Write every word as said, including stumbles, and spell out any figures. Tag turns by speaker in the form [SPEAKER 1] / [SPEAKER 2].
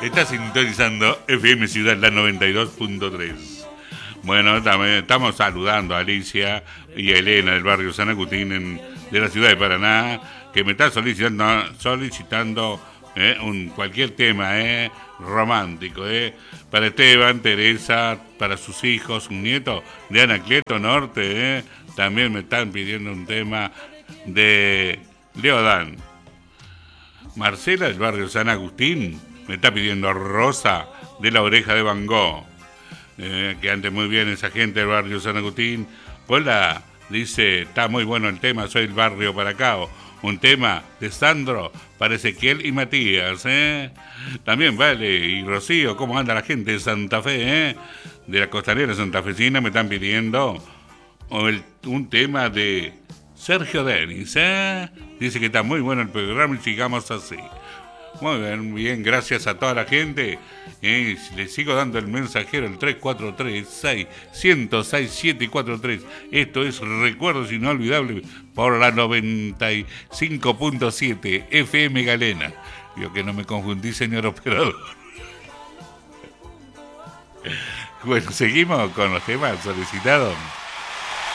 [SPEAKER 1] Está sintonizando F M Ciudad, la noventa y dos punto tres. Bueno, también estamos saludando a Alicia y a Elena del barrio San Agustín en, de la ciudad de Paraná, que me está solicitando, solicitando eh, un, cualquier tema eh, romántico. Eh, para Esteban, Teresa, para sus hijos, un nieto de Anacleto Norte. Eh, también me están pidiendo un tema de Leodán. Marcela del barrio San Agustín me está pidiendo Rosa de la Oreja de Van Gogh. Eh, que ande muy bien esa gente del barrio San Agustín. Hola, dice, está muy bueno el tema, soy el barrio Paracao. Un tema de Sandro para Ezequiel y Matías. ¿eh? También vale, y Rocío, ¿cómo anda la gente de Santa Fe? ¿eh? De la costanera santafesina me están pidiendo el, un tema de Sergio Denis. ¿eh? Dice que está muy bueno el programa y sigamos así. Muy bien, bien, gracias a toda la gente. Eh, les sigo dando el mensajero, el tres cuatro tres, seis, uno cero seis, siete cuatro tres. Esto es Recuerdos Inolvidables por la noventa y cinco punto siete F M Galena. Yo que no me confundí, señor operador. Bueno, seguimos con los temas solicitados.